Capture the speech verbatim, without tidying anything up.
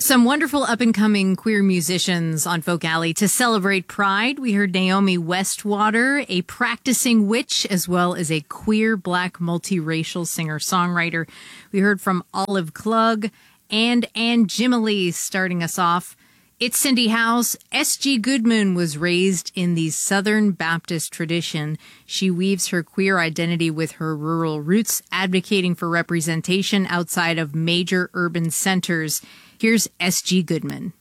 Some wonderful up-and-coming queer musicians on Folk Alley to celebrate Pride. We heard Naomi Westwater, a practicing witch, as well as a queer black multiracial singer-songwriter. We heard from Olive Klug and Ann Jimily starting us off. It's Cindy House. S G. Goodman was raised in the Southern Baptist tradition. She weaves her queer identity with her rural roots, advocating for representation outside of major urban centers. Here's S G. Goodman.